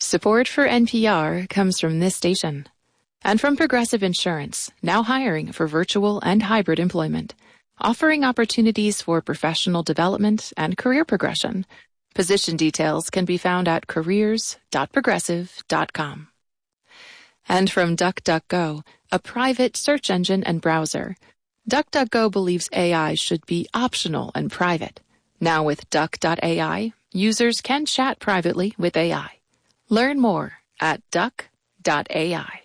Support for NPR comes from this station and from Progressive Insurance, now hiring for virtual and hybrid employment, offering opportunities for professional development and career progression. Position details can be found at careers.progressive.com. And from DuckDuckGo, a private search engine and browser. DuckDuckGo believes AI should be optional and private. Now with Duck.ai, users can chat privately with AI. Learn more at Duck.ai.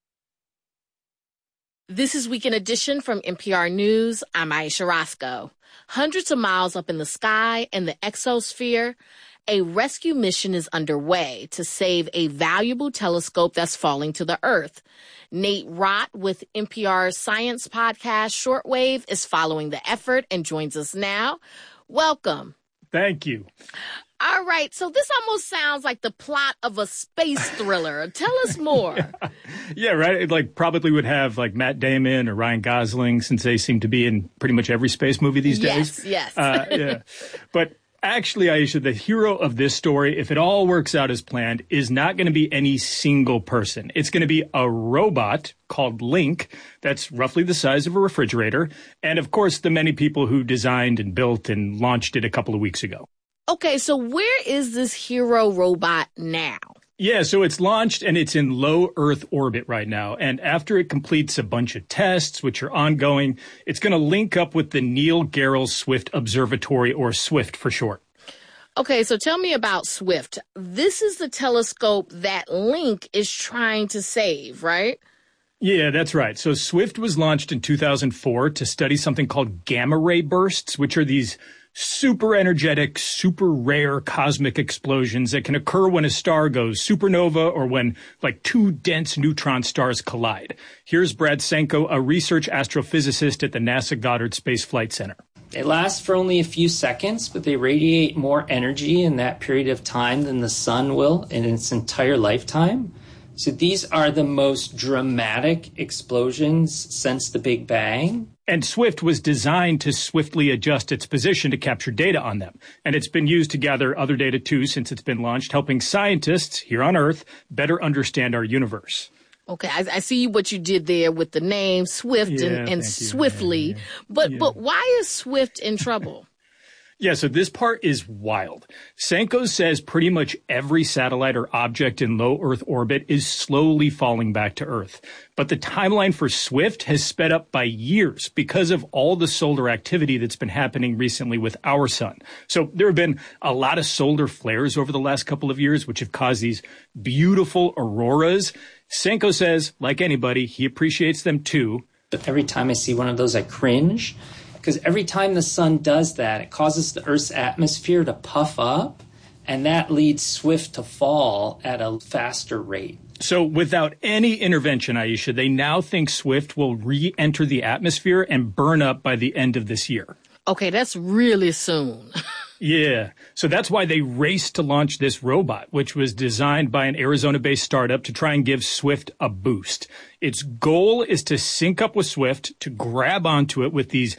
This is Weekend Edition from NPR News. I'm Aisha Roscoe. Hundreds of miles up in the sky in the exosphere, a rescue mission is underway to save a valuable telescope that's falling to the Earth. Nate Rott with NPR's science podcast Shortwave is following the effort and joins us now. Welcome. Thank you. All right, so this almost sounds like the plot of a space thriller. Tell us more. Yeah, right. It probably would have Matt Damon or Ryan Gosling, since they seem to be in pretty much every space movie these days. Yes. Yeah. But actually, Aisha, the hero of this story, if it all works out as planned, is not going to be any single person. It's going to be a robot called Link that's roughly the size of a refrigerator. And of course, the many people who designed and built and launched it a couple of weeks ago. Okay, so where is this hero robot now? Yeah, so it's launched and it's in low Earth orbit right now. And after it completes a bunch of tests, which are ongoing, it's going to link up with the Neil Gehrels Swift Observatory, or SWIFT for short. Okay, so tell me about SWIFT. This is the telescope that Link is trying to save, right? Yeah, that's right. So SWIFT was launched in 2004 to study something called gamma ray bursts, which are these super energetic, super rare cosmic explosions that can occur when a star goes supernova or when two dense neutron stars collide. Here's Brad Senko, a research astrophysicist at the NASA Goddard Space Flight Center. They last for only a few seconds, but they radiate more energy in that period of time than the sun will in its entire lifetime. So these are the most dramatic explosions since the Big Bang. And SWIFT was designed to swiftly adjust its position to capture data on them. And it's been used to gather other data too since it's been launched, helping scientists here on Earth better understand our universe. Okay, I see what you did there with the name Swift and Swiftly. Yeah. But why is Swift in trouble? Yeah, so this part is wild. Senko says pretty much every satellite or object in low Earth orbit is slowly falling back to Earth. But the timeline for SWIFT has sped up by years because of all the solar activity that's been happening recently with our sun. So there have been a lot of solar flares over the last couple of years, which have caused these beautiful auroras. Senko says, like anybody, he appreciates them too. But every time I see one of those, I cringe. Because every time the sun does that, it causes the Earth's atmosphere to puff up, and that leads SWIFT to fall at a faster rate. So without any intervention, Aisha, they now think SWIFT will re-enter the atmosphere and burn up by the end of this year. Okay, that's really soon. Yeah. So that's why they raced to launch this robot, which was designed by an Arizona-based startup to try and give SWIFT a boost. Its goal is to sync up with SWIFT, to grab onto it with these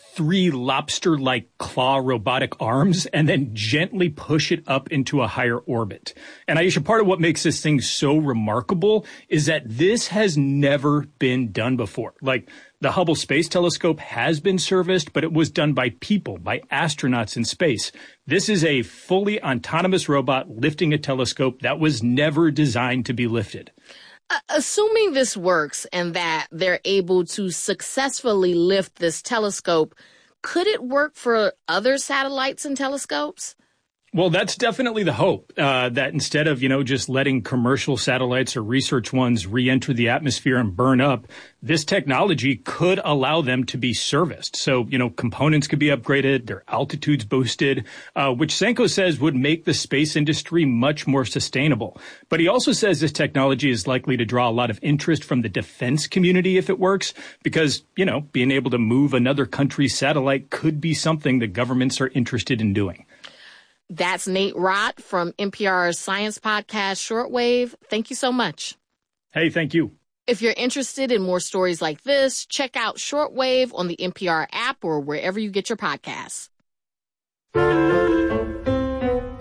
3 lobster-like claw robotic arms, and then gently push it up into a higher orbit. And Aisha, part of what makes this thing so remarkable is that this has never been done before. The Hubble Space Telescope has been serviced, but it was done by people, by astronauts in space. This is a fully autonomous robot lifting a telescope that was never designed to be lifted. Assuming this works and that they're able to successfully lift this telescope, could it work for other satellites and telescopes? Well, that's definitely the hope, that instead of, just letting commercial satellites or research ones re-enter the atmosphere and burn up, this technology could allow them to be serviced. So, components could be upgraded, their altitudes boosted, which Senko says would make the space industry much more sustainable. But he also says this technology is likely to draw a lot of interest from the defense community if it works, because, being able to move another country's satellite could be something the governments are interested in doing. That's Nate Rott from NPR's science podcast, Shortwave. Thank you so much. Hey, thank you. If you're interested in more stories like this, check out Shortwave on the NPR app or wherever you get your podcasts.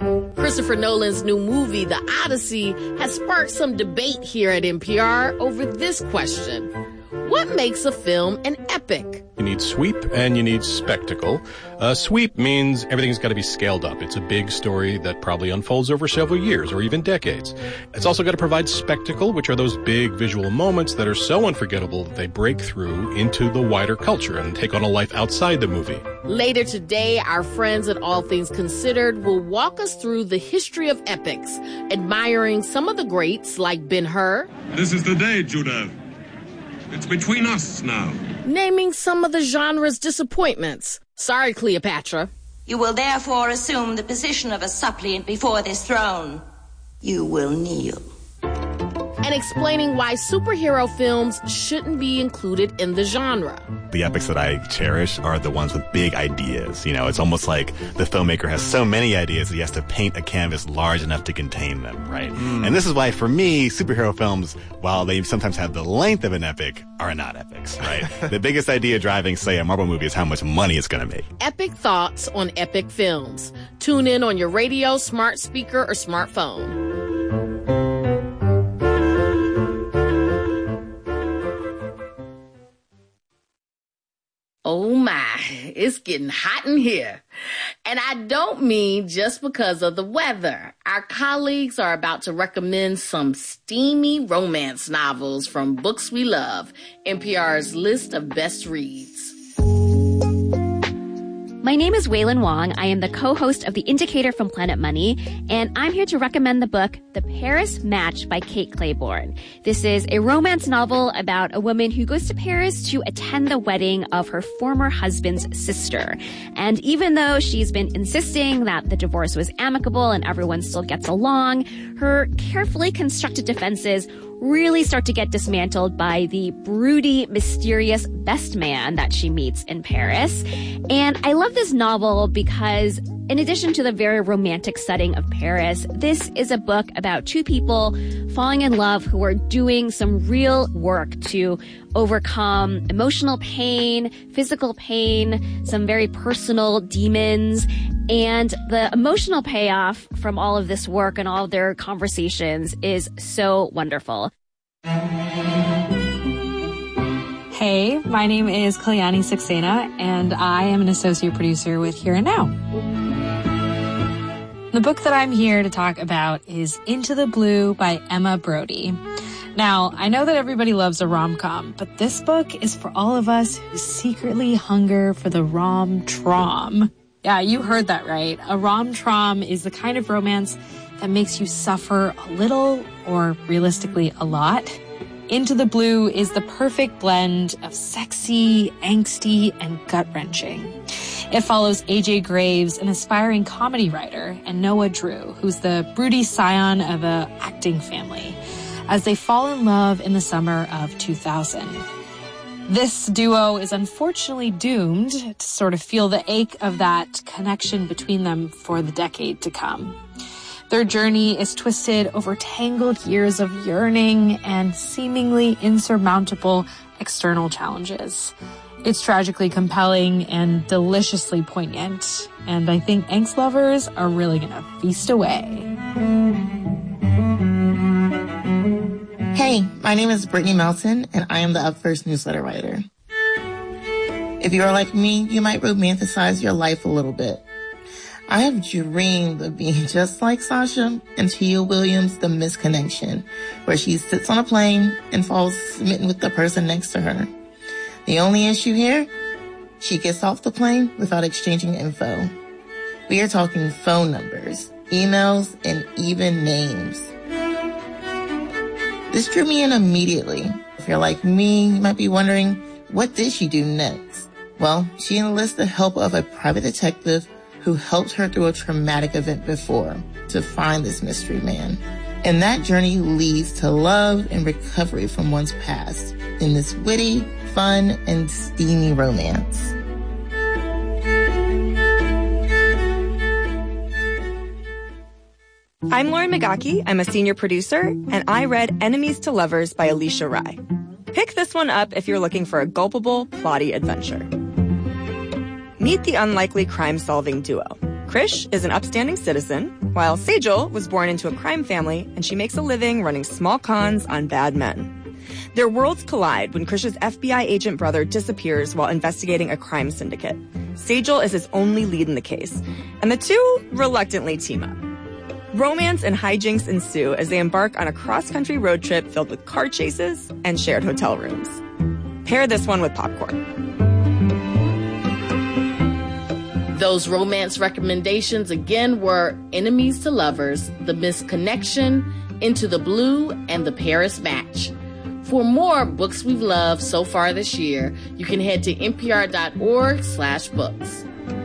Christopher Nolan's new movie, The Odyssey, has sparked some debate here at NPR over this question. What makes a film an epic? You need sweep and you need spectacle. Sweep means everything's got to be scaled up. It's a big story that probably unfolds over several years or even decades. It's also got to provide spectacle, which are those big visual moments that are so unforgettable that they break through into the wider culture and take on a life outside the movie. Later today, our friends at All Things Considered will walk us through the history of epics, admiring some of the greats like Ben-Hur. This is the day, Judah. It's between us now. Naming some of the genre's disappointments. Sorry, Cleopatra. You will therefore assume the position of a suppliant before this throne. You will kneel. And explaining why superhero films shouldn't be included in the genre. The epics that I cherish are the ones with big ideas. You know, it's almost like the filmmaker has so many ideas that he has to paint a canvas large enough to contain them, right? And this is why, for me, superhero films, while they sometimes have the length of an epic, are not epics, right? The biggest idea driving, say, a Marvel movie is how much money it's going to make. Epic thoughts on epic films. Tune in on your radio, smart speaker, or smartphone. Oh my, it's getting hot in here. And I don't mean just because of the weather. Our colleagues are about to recommend some steamy romance novels from Books We Love, NPR's list of best reads. My name is Waylon Wong. I am the co-host of The Indicator from Planet Money, and I'm here to recommend the book The Paris Match by Kate Clayborn. This is a romance novel about a woman who goes to Paris to attend the wedding of her former husband's sister. And even though she's been insisting that the divorce was amicable and everyone still gets along, her carefully constructed defenses really start to get dismantled by the broody, mysterious best man that she meets in Paris. And I love this novel because in addition to the very romantic setting of Paris, this is a book about two people falling in love who are doing some real work to overcome emotional pain, physical pain, some very personal demons. And the emotional payoff from all of this work and all of their conversations is so wonderful. Hey, my name is Kalyani Saxena, and I am an associate producer with Here and Now. The book that I'm here to talk about is Into the Blue by Emma Brody. Now, I know that everybody loves a rom-com, but this book is for all of us who secretly hunger for the rom-trom. Yeah, you heard that right. A rom-trom is the kind of romance that makes you suffer a little or realistically a lot. Into the Blue is the perfect blend of sexy, angsty, and gut-wrenching. It follows AJ Graves, an aspiring comedy writer, and Noah Drew, who's the broody scion of an acting family, as they fall in love in the summer of 2000. This duo is unfortunately doomed to sort of feel the ache of that connection between them for the decade to come. Their journey is twisted over tangled years of yearning and seemingly insurmountable external challenges. It's tragically compelling and deliciously poignant, and I think angst lovers are really gonna feast away. Hey, my name is Brittany Melton, and I am the Up First newsletter writer. If you are like me, you might romanticize your life a little bit. I have dreamed of being just like Sasha in Tia Williams' The Misconnection, where she sits on a plane and falls smitten with the person next to her. The only issue here, she gets off the plane without exchanging info. We are talking phone numbers, emails, and even names. This drew me in immediately. If you're like me, you might be wondering, what did she do next? Well, she enlists the help of a private detective who helped her through a traumatic event before to find this mystery man. And that journey leads to love and recovery from one's past in this witty, fun, and steamy romance. I'm Lauren Magaki. I'm a senior producer, and I read Enemies to Lovers by Alicia Rai. Pick this one up if you're looking for a gulpable, plotty adventure. Meet the unlikely crime-solving duo. Krish is an upstanding citizen, while Sejal was born into a crime family and she makes a living running small cons on bad men. Their worlds collide when Krish's FBI agent brother disappears while investigating a crime syndicate. Sejal is his only lead in the case, and the two reluctantly team up. Romance and hijinks ensue as they embark on a cross-country road trip filled with car chases and shared hotel rooms. Pair this one with popcorn. Those romance recommendations again were Enemies to Lovers, The Misconnection, Into the Blue, and The Paris Match. For more books we've loved so far this year, you can head to npr.org/books.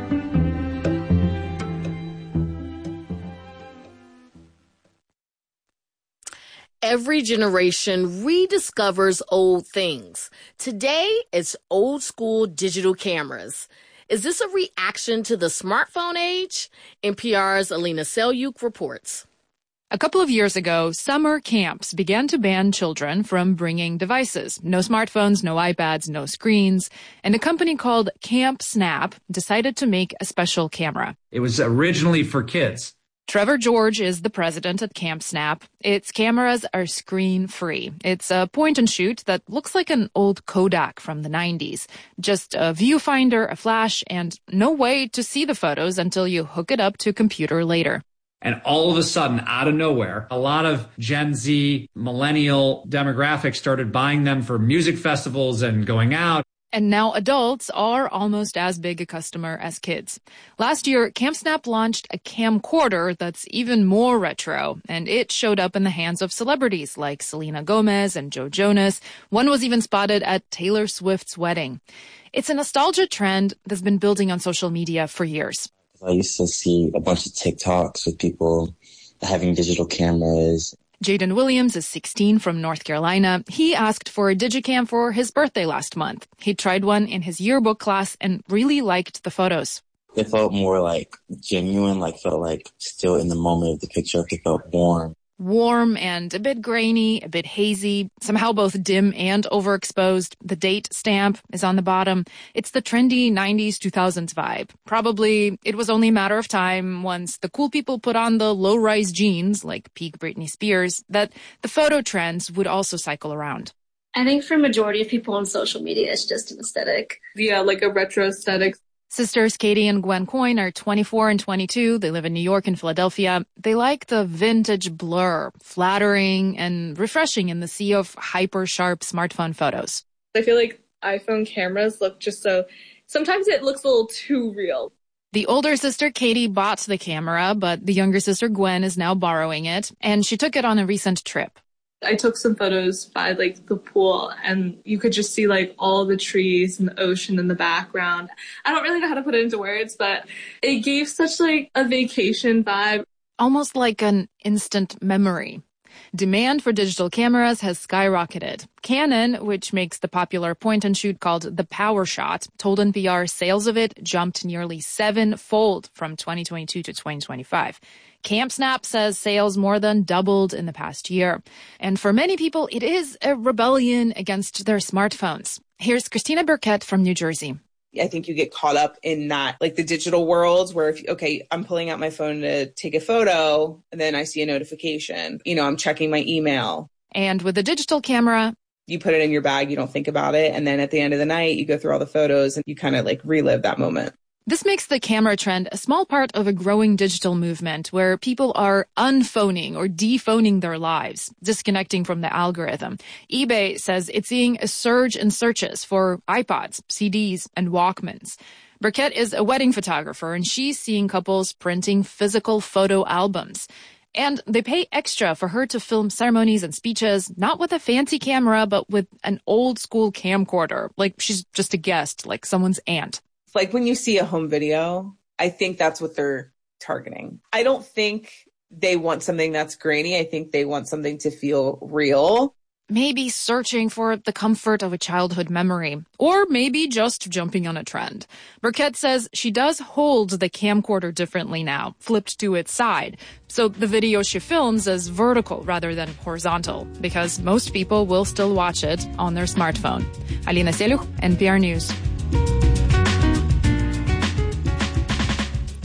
Every generation rediscovers old things. Today, it's old school digital cameras. Is this a reaction to the smartphone age? NPR's Alina Selyukh reports. A couple of years ago, summer camps began to ban children from bringing devices. No smartphones, no iPads, no screens. And a company called Camp Snap decided to make a special camera. It was originally for kids. Trevor George is the president at Camp Snap. Its cameras are screen-free. It's a point-and-shoot that looks like an old Kodak from the 90s. Just a viewfinder, a flash, and no way to see the photos until you hook it up to a computer later. And all of a sudden, out of nowhere, a lot of Gen Z, millennial demographics started buying them for music festivals and going out. And now adults are almost as big a customer as kids. Last year, Camp Snap launched a camcorder that's even more retro, and it showed up in the hands of celebrities like Selena Gomez and Joe Jonas. One was even spotted at Taylor Swift's wedding. It's a nostalgia trend that's been building on social media for years. I used to see a bunch of TikToks with people having digital cameras. Jaden Williams is 16 from North Carolina. He asked for a Digicam for his birthday last month. He tried one in his yearbook class and really liked the photos. It felt more like genuine, felt like still in the moment of the picture. It felt warm. Warm and a bit grainy, a bit hazy, somehow both dim and overexposed. The date stamp is on the bottom. It's the trendy 90s, 2000s vibe. Probably it was only a matter of time once the cool people put on the low-rise jeans, like peak Britney Spears, that the photo trends would also cycle around. I think for a majority of people on social media, it's just an aesthetic. Yeah, like a retro aesthetic. Sisters Katie and Gwen Coyne are 24 and 22. They live in New York and Philadelphia. They like the vintage blur, flattering and refreshing in the sea of hyper-sharp smartphone photos. I feel like iPhone cameras look just so... Sometimes it looks a little too real. The older sister Katie bought the camera, but the younger sister Gwen is now borrowing it, and she took it on a recent trip. I took some photos by the pool, and you could just see all the trees and the ocean in the background. I don't really know how to put it into words, but it gave such a vacation vibe. Almost like an instant memory. Demand for digital cameras has skyrocketed. Canon, which makes the popular point-and-shoot called the PowerShot, told NPR sales of it jumped nearly 7-fold from 2022 to 2025. Camp Snap says sales more than doubled in the past year. And for many people, it is a rebellion against their smartphones. Here's Christina Burkett from New Jersey. I think you get caught up in that, the digital worlds where I'm pulling out my phone to take a photo and then I see a notification. I'm checking my email. And with the digital camera, you put it in your bag, you don't think about it. And then at the end of the night, you go through all the photos and you kind of relive that moment. This makes the camera trend a small part of a growing digital movement where people are unphoning or dephoning their lives, disconnecting from the algorithm. eBay says it's seeing a surge in searches for iPods, CDs, and Walkmans. Burkett is a wedding photographer, and she's seeing couples printing physical photo albums. And they pay extra for her to film ceremonies and speeches, not with a fancy camera, but with an old-school camcorder, like she's just a guest, like someone's aunt. When you see a home video, I think that's what they're targeting. I don't think they want something that's grainy. I think they want something to feel real. Maybe searching for the comfort of a childhood memory, or maybe just jumping on a trend. Burkett says she does hold the camcorder differently now, flipped to its side. So the video she films is vertical rather than horizontal, because most people will still watch it on their smartphone. Alina Selyukh, NPR News.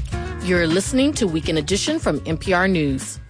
You're listening to Weekend Edition from NPR News.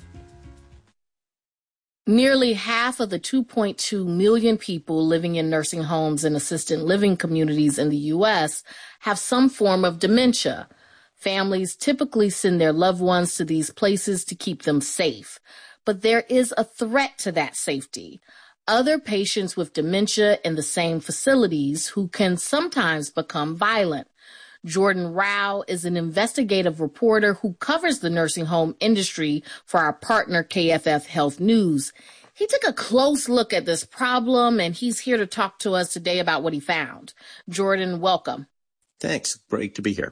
Nearly half of the 2.2 million people living in nursing homes and assisted living communities in the U.S. have some form of dementia. Families typically send their loved ones to these places to keep them safe. But there is a threat to that safety. Other patients with dementia in the same facilities who can sometimes become violent. Jordan Rao is an investigative reporter who covers the nursing home industry for our partner KFF Health News. He took a close look at this problem, and he's here to talk to us today about what he found. Jordan, welcome. Thanks. Great to be here.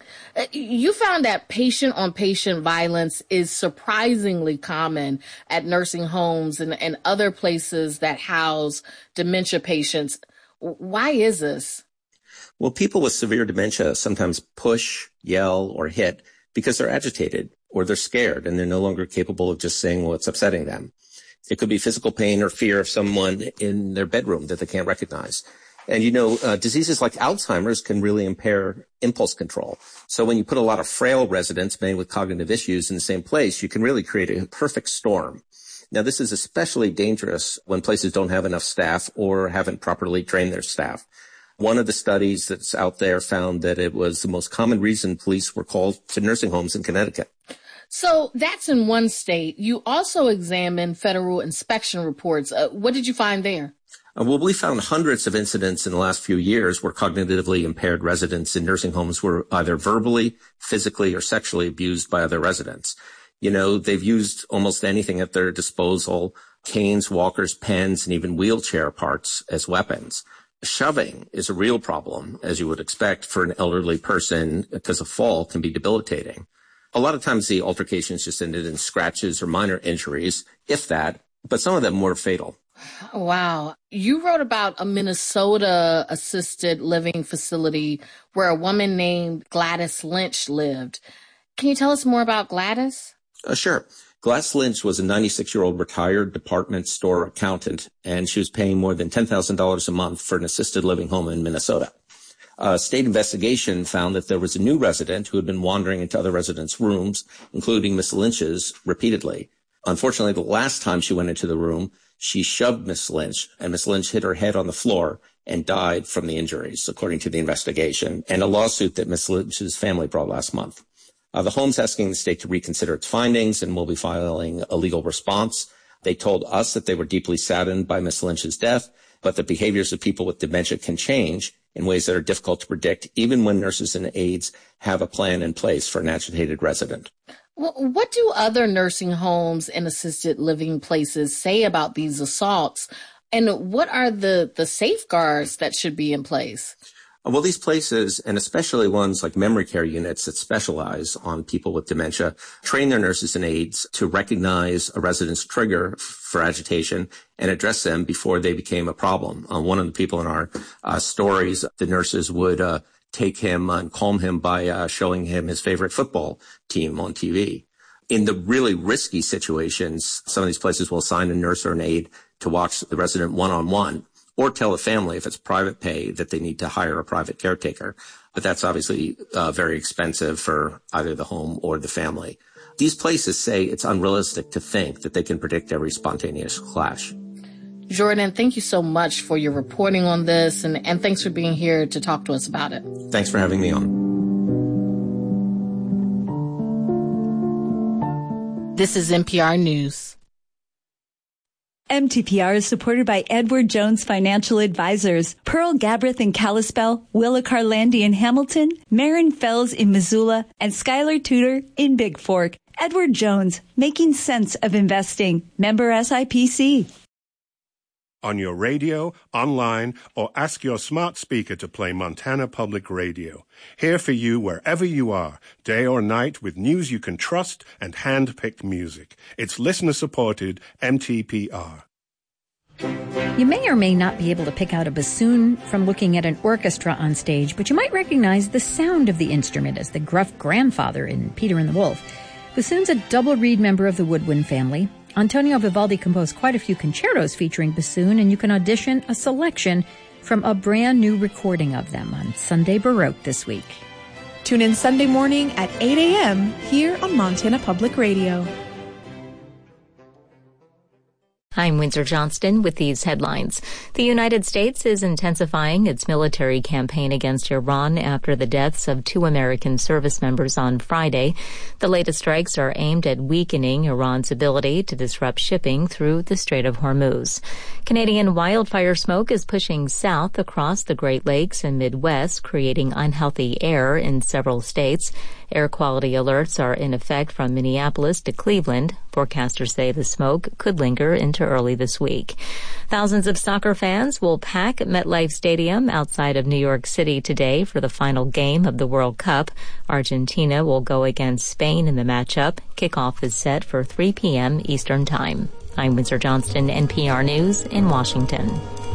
You found that patient-on-patient violence is surprisingly common at nursing homes and other places that house dementia patients. Why is this? Well, people with severe dementia sometimes push, yell, or hit because they're agitated or they're scared and they're no longer capable of just saying what's upsetting them. It could be physical pain or fear of someone in their bedroom that they can't recognize. And, diseases like Alzheimer's can really impair impulse control. So when you put a lot of frail residents, many with cognitive issues, in the same place, you can really create a perfect storm. Now, this is especially dangerous when places don't have enough staff or haven't properly trained their staff. One of the studies that's out there found that it was the most common reason police were called to nursing homes in Connecticut. So that's in one state. You also examined federal inspection reports. What did you find there? Well, we found hundreds of incidents in the last few years where cognitively impaired residents in nursing homes were either verbally, physically, or sexually abused by other residents. They've used almost anything at their disposal, canes, walkers, pens, and even wheelchair parts as weapons. Shoving is a real problem, as you would expect, for an elderly person because a fall can be debilitating. A lot of times the altercations just ended in scratches or minor injuries, if that, but some of them were fatal. Wow. You wrote about a Minnesota assisted living facility where a woman named Gladys Lynch lived. Can you tell us more about Gladys? Sure. Gladys Lynch was a 96-year-old retired department store accountant, and she was paying more than $10,000 a month for an assisted living home in Minnesota. A state investigation found that there was a new resident who had been wandering into other residents' rooms, including Miss Lynch's, repeatedly. Unfortunately, the last time she went into the room, she shoved Miss Lynch, and Miss Lynch hit her head on the floor and died from the injuries, according to the investigation, and a lawsuit that Miss Lynch's family brought last month. The home's asking the state to reconsider its findings and will be filing a legal response. They told us that they were deeply saddened by Miss Lynch's death, but the behaviors of people with dementia can change in ways that are difficult to predict, even when nurses and aides have a plan in place for an agitated resident. Well, what do other nursing homes and assisted living places say about these assaults? And what are the safeguards that should be in place? Well, these places, and especially ones like memory care units that specialize on people with dementia, train their nurses and aides to recognize a resident's trigger for agitation and address them before they became a problem. One of the people in our stories, the nurses would take him and calm him by showing him his favorite football team on TV. In the really risky situations, some of these places will assign a nurse or an aide to watch the resident one-on-one, or tell the family if it's private pay that they need to hire a private caretaker. But that's obviously very expensive for either the home or the family. These places say it's unrealistic to think that they can predict every spontaneous clash. Jordan, thank you so much for your reporting on this, and thanks for being here to talk to us about it. Thanks for having me on. This is NPR News. MTPR is supported by Edward Jones Financial Advisors, Pearl Gabreth in Kalispell, Willa Carlandi in Hamilton, Marin Fells in Missoula, and Skylar Tudor in Big Fork. Edward Jones, making sense of investing. Member SIPC. On your radio, online, or ask your smart speaker to play Montana Public Radio. Here for you wherever you are, day or night, with news you can trust and hand-picked music. It's listener-supported MTPR. You may or may not be able to pick out a bassoon from looking at an orchestra on stage, but you might recognize the sound of the instrument as the gruff grandfather in Peter and the Wolf. Bassoon's a double-reed member of the woodwind family. Antonio Vivaldi composed quite a few concertos featuring bassoon, and you can audition a selection from a brand new recording of them on Sunday Baroque this week. Tune in Sunday morning at 8 a.m. here on Montana Public Radio. I'm Windsor Johnston with these headlines. The United States is intensifying its military campaign against Iran after the deaths of 2 American service members on Friday. The latest strikes are aimed at weakening Iran's ability to disrupt shipping through the Strait of Hormuz. Canadian wildfire smoke is pushing south across the Great Lakes and Midwest, creating unhealthy air in several states. Air quality alerts are in effect from Minneapolis to Cleveland. Forecasters say the smoke could linger into early this week. Thousands of soccer fans will pack MetLife Stadium outside of New York City today for the final game of the World Cup. Argentina will go against Spain in the matchup. Kickoff is set for 3 p.m. Eastern Time. I'm Windsor Johnston, NPR News in Washington.